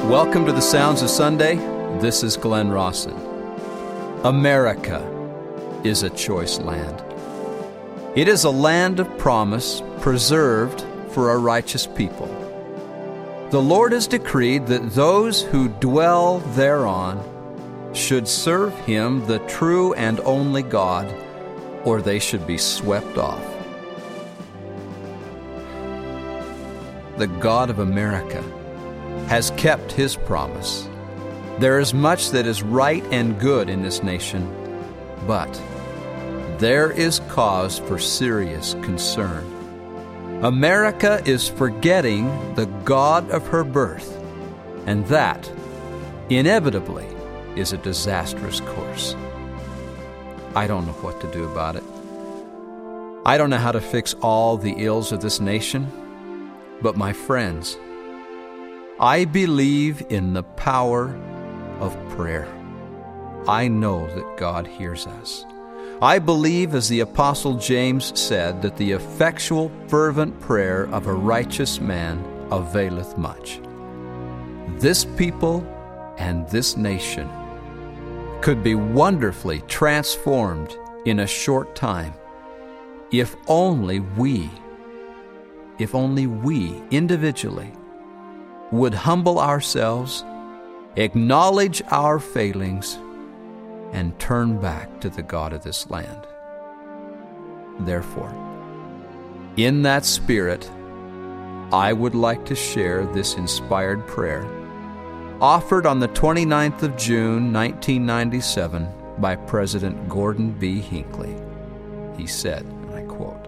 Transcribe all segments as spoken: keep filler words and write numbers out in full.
Welcome to the Sounds of Sunday. This is Glenn Rawson. America is a choice land. It is a land of promise preserved for a righteous people. The Lord has decreed that those who dwell thereon should serve Him, the true and only God, or they should be swept off. The God of America has kept His promise. There is much that is right and good in this nation, but there is cause for serious concern. America is forgetting the God of her birth, and that, inevitably, is a disastrous course. I don't know what to do about it. I don't know how to fix all the ills of this nation, but my friends, I believe in the power of prayer. I know that God hears us. I believe, as the Apostle James said, that the effectual, fervent prayer of a righteous man availeth much. This people and this nation could be wonderfully transformed in a short time if only we, if only we individually would humble ourselves, acknowledge our failings, and turn back to the God of this land. Therefore, in that spirit, I would like to share this inspired prayer offered on the twenty-ninth of June, nineteen ninety-seven, by President Gordon B. Hinckley. He said, and I quote,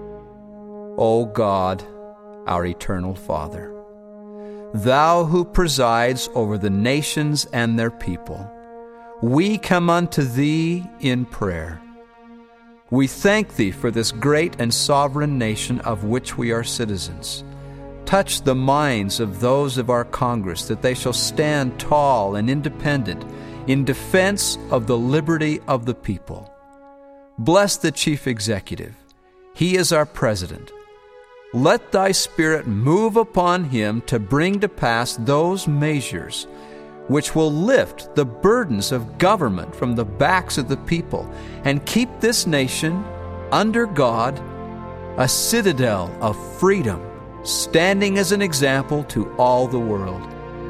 "O God, our eternal Father, Thou who presides over the nations and their people, we come unto Thee in prayer. We thank Thee for this great and sovereign nation of which we are citizens. Touch the minds of those of our Congress, that they shall stand tall and independent in defense of the liberty of the people. Bless the Chief Executive. He is our President. Let Thy Spirit move upon him to bring to pass those measures which will lift the burdens of government from the backs of the people and keep this nation, under God, a citadel of freedom, standing as an example to all the world.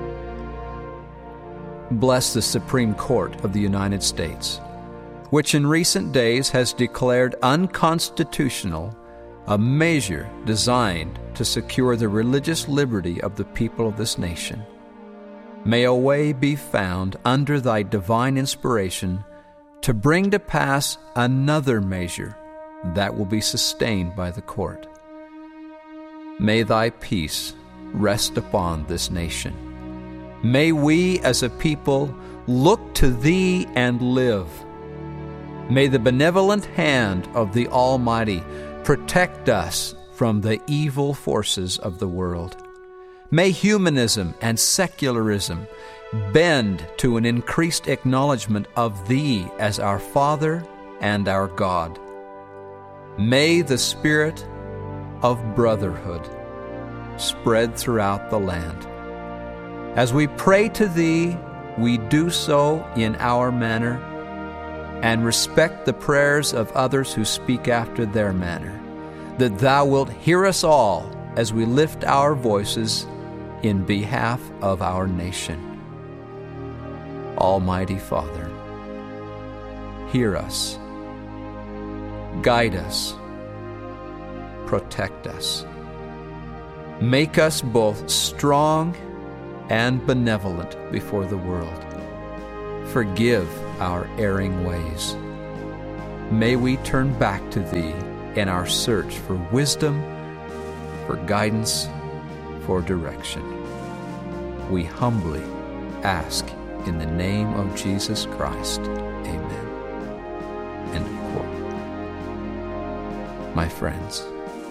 Bless the Supreme Court of the United States, which in recent days has declared unconstitutional a measure designed to secure the religious liberty of the people of this nation. May a way be found under Thy divine inspiration to bring to pass another measure that will be sustained by the court. May Thy peace rest upon this nation. May we as a people look to Thee and live. May the benevolent hand of the Almighty protect us from the evil forces of the world. May humanism and secularism bend to an increased acknowledgement of Thee as our Father and our God. May the spirit of brotherhood spread throughout the land. As we pray to Thee, we do so in our manner and respect the prayers of others who speak after their manner, that Thou wilt hear us all as we lift our voices in behalf of our nation. Almighty Father, hear us, guide us, protect us. Make us both strong and benevolent before the world. Forgive our erring ways. May we turn back to Thee in our search for wisdom, for guidance, for direction. We humbly ask in the name of Jesus Christ. Amen." End of quote. My friends,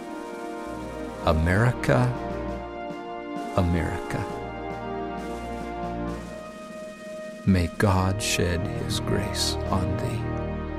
America, America, may God shed His grace on thee.